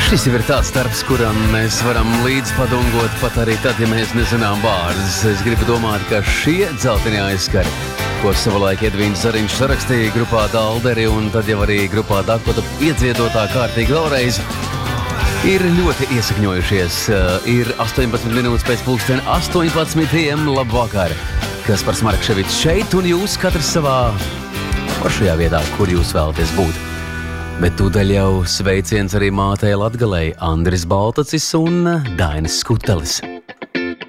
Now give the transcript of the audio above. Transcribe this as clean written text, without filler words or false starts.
Šis jau ir tāds darbs, kuram mēs varam līdz padungot pat arī tad, ja mēs nezinām vārdus. Es gribu domāt, ka šie dzeltenie aizskari, ko savulaik Edvīns Zariņš sarakstīja grupā Dalderi un tad jau arī grupā Dakota iedziedotā kārtīgi vēlreiz, ir ļoti iesakņojušies. Ir 18 minūtes pēc pulksten 18. Labvakar. Kaspars Markševics šeit un jūs katrs savā pašajā vietā, kur jūs vēlaties būt. Bet tūdaļ jau sveiciens arī mātei Latgalei Andris Baltacis un Dainis Skutelis.